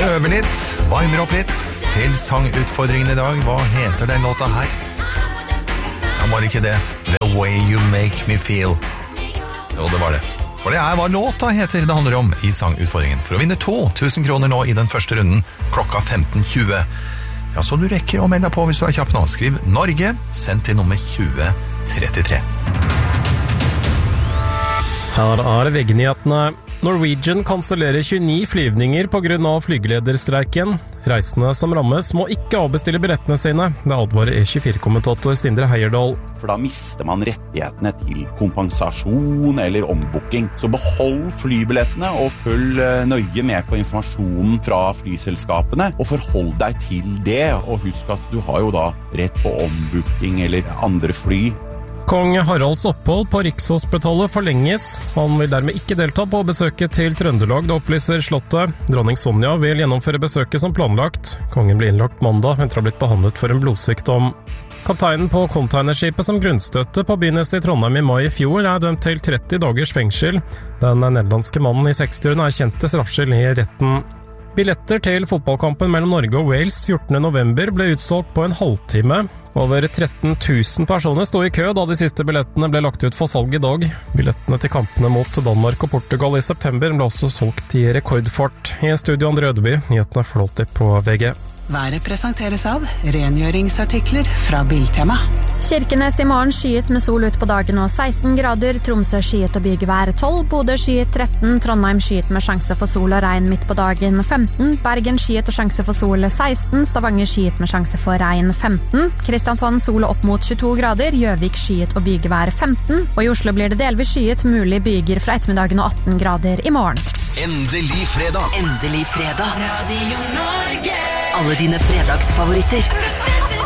øver litt, varmer opp litt til sangutfordringen i dag. Hva heter den låta her? Ja, var det ikke det? The Way You Make Me Feel. Jo, det var det. For det er hva låta heter det handler om i sangutfordringen. For å vinne 2000 kroner nå i den første runden, klokka 15.20. Ja, så du rekker å melde deg på hvis du er kjapp nå. Skriv Norge, send til nummer 2033. Her er VG-nyhetene. Norwegian kansellerer 29 flyvninger på grunn av flygelederstreiken. Reisende som rammes må ikke avbestille billettene sine. Det advarer E24-kommentator Sindre Heierdal. For da mister man rettighetene til kompensasjon eller ombooking. Så behold flybillettene og følg nøye med på informasjonen fra flyselskapene, og forhold deg til det. Og husk at du har jo da rett på ombooking eller andre fly. Kong Haralds opphold på Rikshospitalet forlenges. Han vil dermed ikke delta på besøket til Trøndelag, det opplyser Slottet. Dronning Sonja vil gjennomføre besøket som planlagt. Kongen ble innlagt mandag etter å ha blitt behandlet for en blodsykdom. Kapteinen på containerskipet som grunnstøtte på begynnelsen i Trondheim i mai i fjor er dømt til 30 dagers fengsel. Den nederlandske mannen i 60-årene erkjente straffskyld i retten. Billetter til fotballkampen mellom Norge og Wales 14. november ble utsolgt på en halvtime. Over 13 000 personer stod i kø da de siste billettene ble lagt ut for salg i dag. Billettene til kampene mot Danmark og Portugal i september ble også solgt i rekordfart. I studio Andre Ødeby, nyhetene flåter på VG. Været presenteres av rengjøringsartikler fra Biltema. Kirkenes i morgen skyet med sol ut på dagen og 16 grader, Tromsø skyet og bygevær 12, Bodø skyet 13, Trondheim skyet med sjanse for sol og regn midt på dagen 15, Bergen skyet og sjanse for sol 16, Stavanger skyet med sjanse for regn 15, Kristiansand sol opp mot 22 grader, Gjøvik skyet og bygevær 15, og i Oslo blir det delvis skyet, mulig byger fra ettermiddagen og 18 grader i morgen. Endelig fredag. Endelig fredag. Radio Norge. Alle dine fredagsfavoritter.